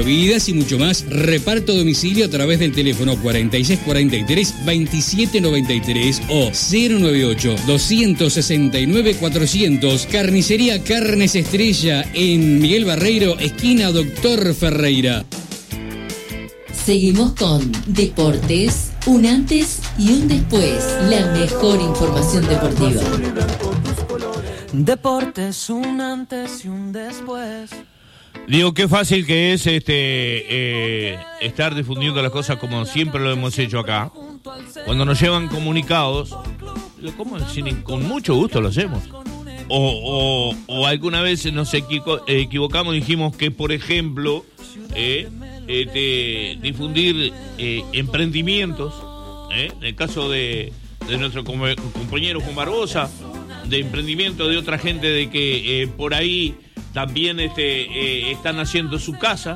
bebidas y mucho más. Reparto a domicilio a través del teléfono 4643-2793 o 098-269-400. Carnicería Carnes Estrella en Miguel Barreiro, esquina Doctor Ferreira. Seguimos con Deportes, un antes y un después. La mejor información deportiva. Deportes, un antes y un después. Digo, qué fácil que es estar difundiendo las cosas como siempre lo hemos hecho acá. Cuando nos llevan comunicados, con mucho gusto lo hacemos. O alguna vez nos equivocamos y dijimos que, por ejemplo, difundir emprendimientos, en el caso de nuestro compañero Juan Barbosa, de emprendimiento de otra gente, de que por ahí también están haciendo su casa,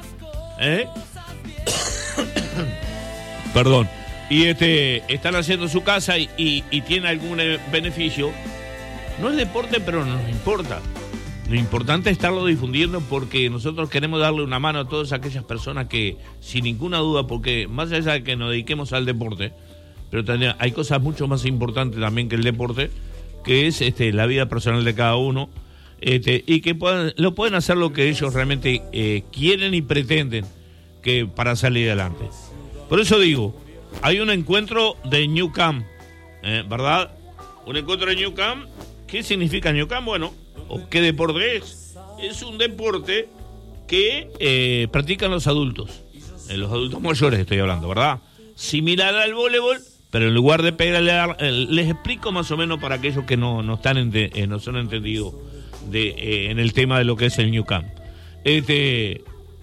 perdón, y están haciendo su casa y tiene algún beneficio. No es deporte, pero no nos importa. Lo importante es estarlo difundiendo, porque nosotros queremos darle una mano a todas aquellas personas que, sin ninguna duda, porque más allá de que nos dediquemos al deporte, pero también hay cosas mucho más importantes también que el deporte, que es la vida personal de cada uno, y que lo pueden hacer lo que ellos realmente quieren y pretenden que para salir adelante. Por eso digo, hay un encuentro de New Camp, ¿verdad? Un encuentro de New Camp. ¿Qué significa New Camp? Bueno, ¿o qué deporte es? Es un deporte que practican los adultos mayores estoy hablando, ¿verdad? Similar al voleibol, pero en lugar de pegarle, les explico más o menos para aquellos que no son entendidos en el tema de lo que es el New Camp. Es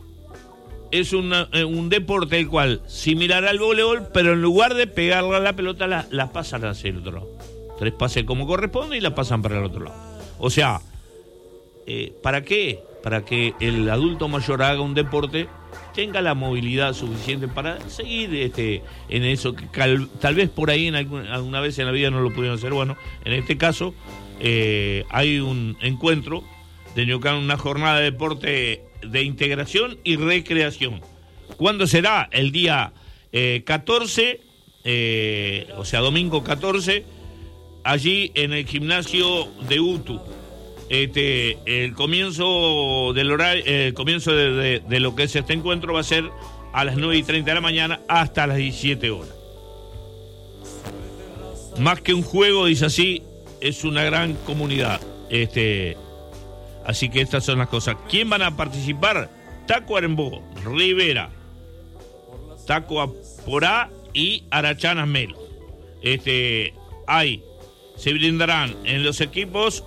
un deporte el cual, similar al voleibol, pero en lugar de pegarle a la pelota, la pasan hacia el otro lado. 3 pases como corresponde y la pasan para el otro lado. O sea, ¿para qué? Para que el adulto mayor haga un deporte, tenga la movilidad suficiente para seguir en eso, que tal vez por ahí alguna vez en la vida no lo pudieron hacer. Bueno, en este caso hay un encuentro de New Camp, una jornada de deporte de integración y recreación. ¿Cuándo será? El día 14, o sea, domingo 14, allí en el gimnasio de UTU. El comienzo del horario, el comienzo de lo que es este encuentro va a ser a las 9:30 de la mañana hasta las 17 horas. Más que un juego, dice así, es una gran comunidad. Así que estas son las cosas. ¿Quién van a participar? Taco Arembó, Rivera, Taco Aporá y Arachanas Melo. Se brindarán en los equipos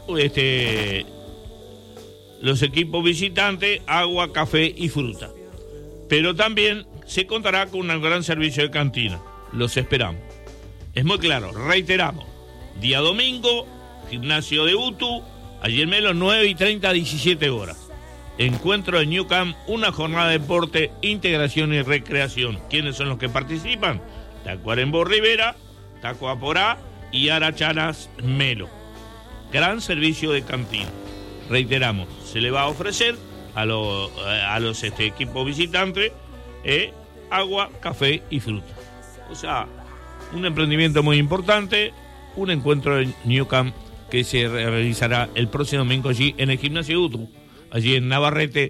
visitantes agua, café y fruta. Pero también se contará con un gran servicio de cantina. Los esperamos. Es muy claro, reiteramos. Día domingo, gimnasio de UTU, allí en Melo, 9:30 a 17 horas. Encuentro de New Camp, una jornada de deporte, integración y recreación. ¿Quiénes son los que participan? Taco Arembó Rivera, Taco Aporá y Arachanas Melo. Gran servicio de cantina. Reiteramos, se le va a ofrecer a los equipos visitantes agua, café y fruta. O sea, un emprendimiento muy importante, un encuentro de New Camp que se realizará el próximo domingo allí en el gimnasio UTU, allí en Navarrete,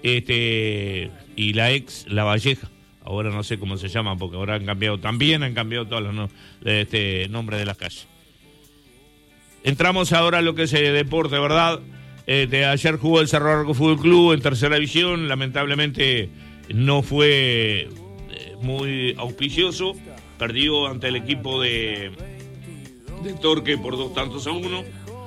y La Valleja. Ahora no sé cómo se llama, porque ahora han cambiado todos los nombres de las calles. Entramos ahora a lo que es el deporte, ¿verdad? Ayer jugó el Cerro Largo Fútbol Club en tercera división. Lamentablemente no fue muy auspicioso. Perdió ante el equipo de Torque por 2-1.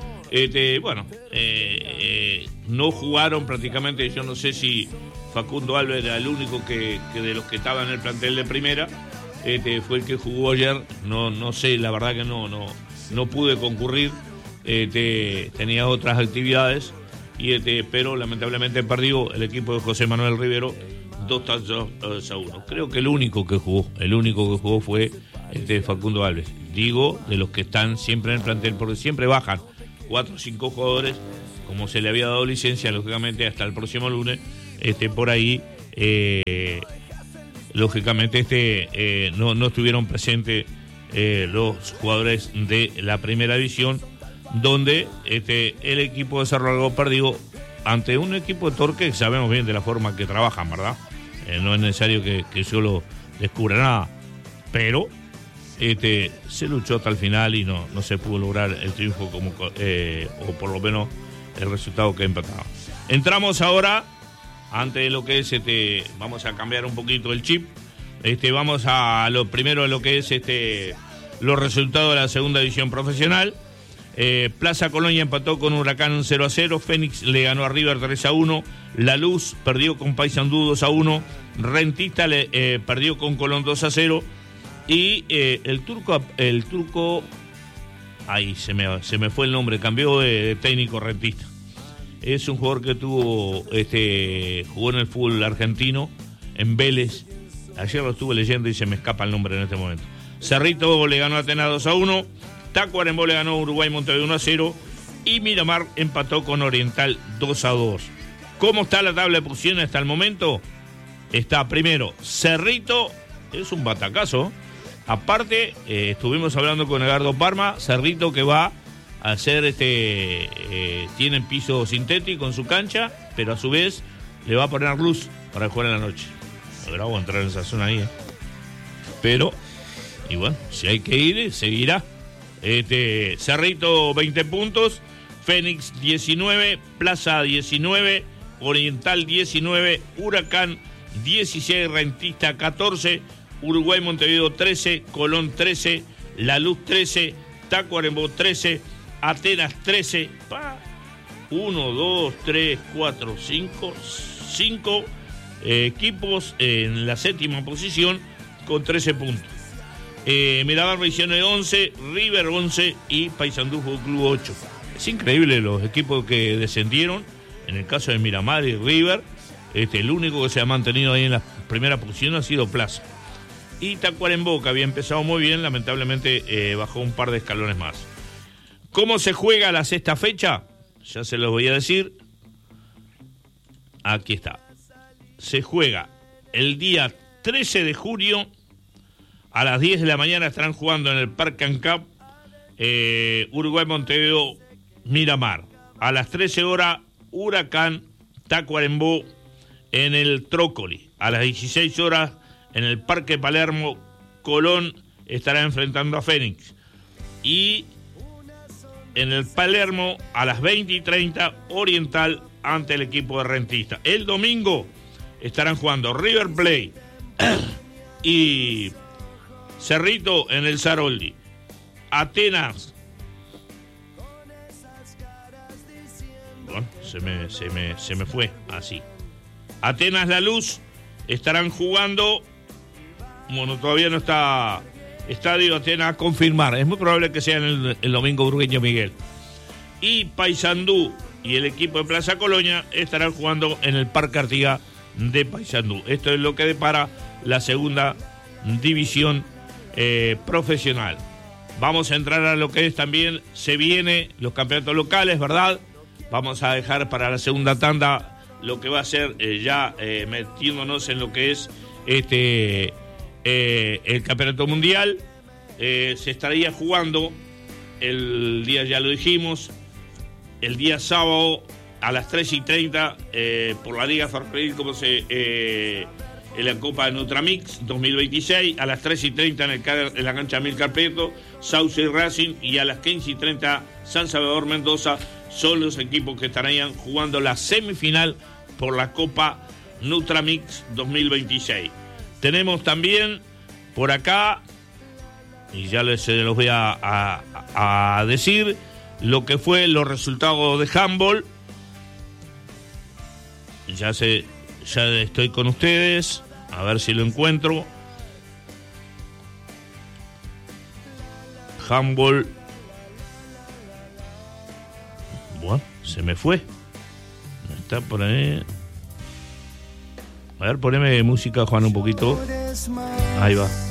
No jugaron prácticamente. Yo no sé si Facundo Alves era el único que de los que estaban en el plantel de primera. Fue el que jugó ayer. No sé, la verdad que no pude concurrir. Tenía otras actividades, pero lamentablemente perdió el equipo de José Manuel Rivero 2-1. Creo que el único que jugó fue Facundo Alves. Digo, de los que están siempre en el plantel, porque siempre bajan 4 o 5 jugadores, como se le había dado licencia, lógicamente hasta el próximo lunes. Por ahí lógicamente no estuvieron presentes los jugadores de la primera división, donde el equipo de Cerro Largo perdió ante un equipo de Torque que sabemos bien de la forma que trabajan, ¿verdad? No es necesario que yo lo descubra nada, pero se luchó hasta el final y no se pudo lograr el triunfo o por lo menos el resultado que empataba. Entramos ahora, antes de lo que es vamos a cambiar un poquito el chip. Vamos a lo primero de lo que es los resultados de la segunda división profesional. Plaza Colonia empató con Huracán 0-0, Fénix le ganó a River 3-1, La Luz perdió con Paysandú 2-1, Rentista perdió con Colón 2-0 y el turco ahí se me fue el nombre, cambió de técnico Rentista. Es un jugador que jugó en el fútbol argentino, en Vélez. Ayer lo estuve leyendo y se me escapa el nombre en este momento. Cerrito le ganó a Atenas 2-1, Tacuarembó le ganó a Uruguay Montevideo 1-0 y Miramar empató con Oriental 2-2. ¿Cómo está la tabla de posiciones hasta el momento? Está primero Cerrito, es un batacazo. Aparte, estuvimos hablando con Edgardo Parma, Cerrito que va a hacer tiene piso sintético en su cancha, pero a su vez le va a poner luz para jugar en la noche. Bravo entrar en esa zona ahí, pero, y bueno, si hay que ir, seguirá. Cerrito 20 puntos, Fénix 19, Plaza 19, Oriental 19, Huracán 16, Rentista 14, Uruguay Montevideo 13, Colón 13, La Luz 13, Tacuarembó 13, Atenas 13, 1, 2, 3, 4, 5 equipos en la séptima posición con 13 puntos. Miramar Misiones 11, River 11 y Paysandú Fútbol Club 8. Es increíble los equipos que descendieron. En el caso de Miramar y River, el único que se ha mantenido ahí en la primera posición ha sido Plaza. Y Tacuarembó, que había empezado muy bien, lamentablemente bajó un par de escalones más. ¿Cómo se juega la sexta fecha? Ya se los voy a decir. Aquí está. Se juega el día 13 de junio. A las 10 de la mañana estarán jugando en el Parque ANCAP Uruguay Montevideo Miramar. A las 13 horas Huracán Tacuarembó en el Trócoli. A las 16 horas en el Parque Palermo Colón estará enfrentando a Fénix. Y en el Palermo a las 20:30 Oriental ante el equipo de Rentista. El domingo estarán jugando River Plate y Cerrito en el Saroldi. Atenas. Bueno, se me fue así. Atenas La Luz estarán jugando. Bueno, todavía no está Estadio Atenas a confirmar. Es muy probable que sea en el domingo Burgueño Miguel. Y Paysandú y el equipo de Plaza Colonia estarán jugando en el Parque Artigas de Paysandú. Esto es lo que depara la segunda división profesional. Vamos a entrar a lo que es también, se viene los campeonatos locales, ¿verdad? Vamos a dejar para la segunda tanda lo que va a ser ya metiéndonos en lo que es el campeonato mundial. Se estaría jugando el día, ya lo dijimos, el día sábado a las 3:30 por la Liga Ferrocarril, como en la Copa de Nutramix 2026, a las 3:30 en la cancha Milcar Prieto, Sauce y Racing, y a las 15:30 San Salvador Mendoza. Son los equipos que estarían jugando la semifinal por la Copa Nutramix 2026. Tenemos también por acá, y ya se los voy a decir, lo que fue los resultados de handball. Ya estoy con ustedes, a ver si lo encuentro. Handball. Bueno, se me fue. Está por ahí. A ver, poneme música, Juan, un poquito. Ahí va.